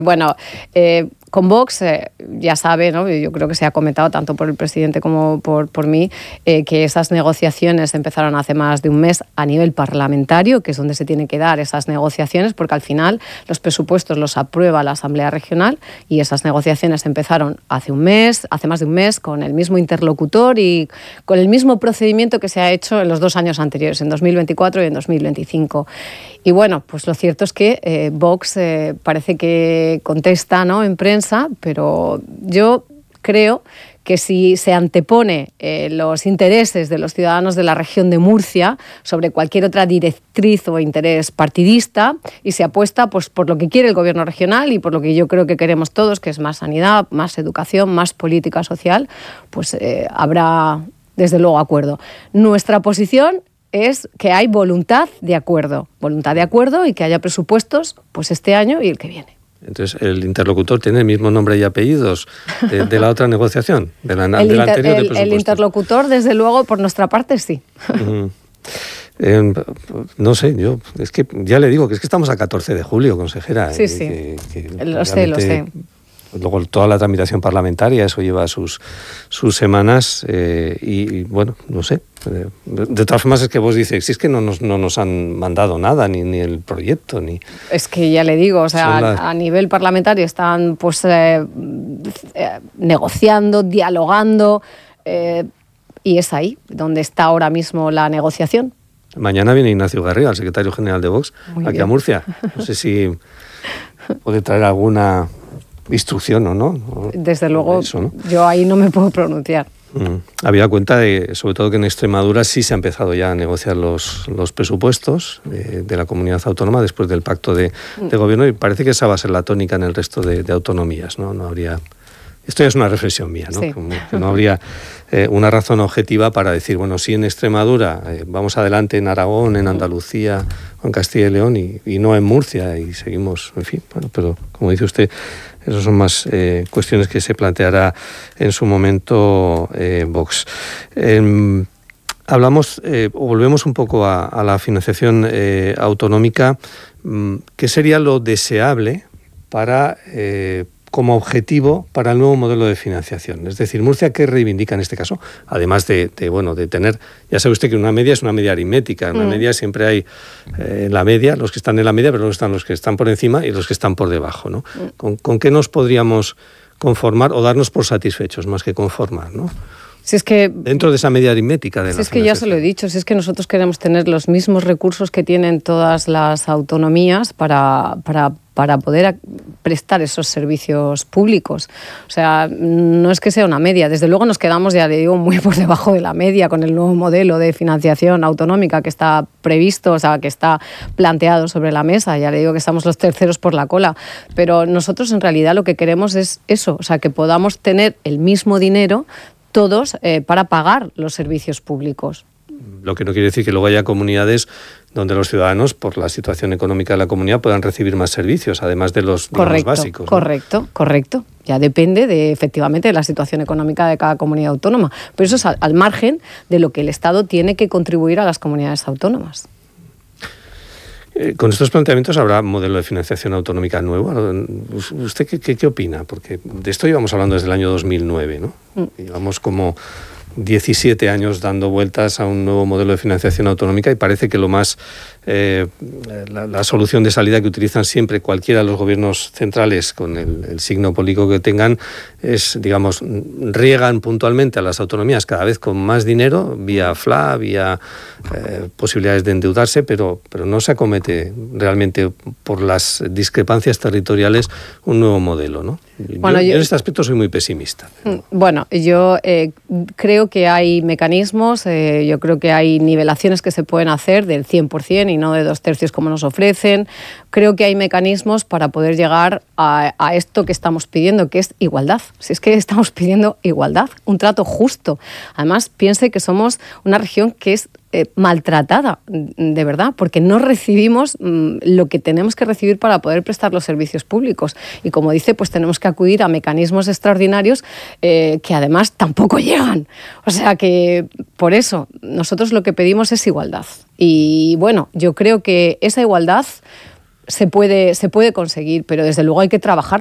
Bueno, con Vox, ya sabe, ¿no? Yo creo que se ha comentado tanto por el presidente como por mí, que esas negociaciones empezaron hace más de un mes a nivel parlamentario, que es donde se tienen que dar esas negociaciones, porque al final los presupuestos los aprueba la Asamblea Regional y esas negociaciones empezaron hace más de un mes, con el mismo interlocutor y con el mismo procedimiento que se ha hecho en los 2 años anteriores, en 2024 y en 2025. Y bueno, pues lo cierto es que Vox parece que contesta, ¿no?, en prensa, pero yo creo que si se antepone los intereses de los ciudadanos de la región de Murcia sobre cualquier otra directriz o interés partidista y se apuesta pues por lo que quiere el gobierno regional y por lo que yo creo que queremos todos, que es más sanidad, más educación, más política social, pues habrá desde luego acuerdo. Nuestra posición es que hay voluntad de acuerdo y que haya presupuestos pues este año y el que viene. Entonces, ¿el interlocutor tiene el mismo nombre y apellidos de la otra negociación? De la anterior de presupuestos. El interlocutor, desde luego, por nuestra parte, sí. No sé, es que ya le digo que es que estamos a 14 de julio, consejera. Sí, sí. Lo sé. Luego toda la tramitación parlamentaria, eso lleva sus semanas y bueno, no sé. De todas formas es que vos dices, si es que no nos han mandado nada, ni el proyecto, ni... Es que ya le digo, o sea, a nivel parlamentario están pues negociando, dialogando y es ahí donde está ahora mismo la negociación. Mañana viene Ignacio Garriga, el secretario general de Vox, a Murcia. No sé si puede traer alguna instrucción o no. Desde luego, eso, ¿no? Yo ahí no me puedo pronunciar. Había cuenta de, sobre todo, que en Extremadura sí se ha empezado ya a negociar los presupuestos de la comunidad autónoma después del pacto de gobierno y parece que esa va a ser la tónica en el resto de autonomías, ¿no? No habría... Esto ya es una reflexión mía, ¿no? Sí. Como que no habría una razón objetiva para decir, bueno, sí en Extremadura, vamos adelante en Aragón, en Andalucía o en Castilla y León y no en Murcia y seguimos, en fin, bueno, pero como dice usted, esas son más cuestiones que se planteará en su momento Vox. Hablamos, o volvemos un poco a la financiación autonómica. ¿Qué sería lo deseable para... como objetivo para el nuevo modelo de financiación? Es decir, Murcia, ¿qué reivindica en este caso? Además de tener, ya sabe usted que una media es una media aritmética, en una media siempre hay la media, los que están en la media, pero luego están los que están por encima y los que están por debajo, ¿no? ¿Con qué nos podríamos conformar o darnos por satisfechos más que conformar, ¿no? Si es que, dentro de esa media aritmética de la es que ya se lo he dicho, si es que nosotros queremos tener los mismos recursos que tienen todas las autonomías para poder prestar esos servicios públicos. O sea, no es que sea una media. Desde luego nos quedamos, ya le digo, muy por debajo de la media con el nuevo modelo de financiación autonómica que está previsto, o sea, que está planteado sobre la mesa. Ya le digo que estamos los terceros por la cola. Pero nosotros en realidad lo que queremos es eso, o sea, que podamos tener el mismo dinero todos para pagar los servicios públicos. Lo que no quiere decir que luego haya comunidades donde los ciudadanos, por la situación económica de la comunidad, puedan recibir más servicios, además de los básicos, ¿no? Correcto. Ya depende efectivamente de la situación económica de cada comunidad autónoma. Pero eso es al margen de lo que el Estado tiene que contribuir a las comunidades autónomas. Con estos planteamientos habrá modelo de financiación autonómica nuevo. ¿Usted qué opina? Porque de esto llevamos hablando desde el año 2009, ¿no? Llevamos como 17 años dando vueltas a un nuevo modelo de financiación autonómica y parece que lo más la solución de salida que utilizan siempre cualquiera de los gobiernos centrales con el signo político que tengan es, digamos, riegan puntualmente a las autonomías cada vez con más dinero vía FLA, vía posibilidades de endeudarse, pero no se acomete realmente por las discrepancias territoriales un nuevo modelo, ¿no? Bueno, yo en este aspecto soy muy pesimista. Bueno, yo creo que hay mecanismos, yo creo que hay nivelaciones que se pueden hacer del 100% y no de 2/3 como nos ofrecen. Creo que hay mecanismos para poder llegar a esto que estamos pidiendo, que es igualdad. Si es que estamos pidiendo igualdad, un trato justo. Además, piense que somos una región que es maltratada, de verdad, porque no recibimos lo que tenemos que recibir para poder prestar los servicios públicos. Y como dice, pues tenemos que acudir a mecanismos extraordinarios que además tampoco llegan. O sea que por eso nosotros lo que pedimos es igualdad. Y bueno, yo creo que esa igualdad se puede conseguir, pero desde luego hay que trabajar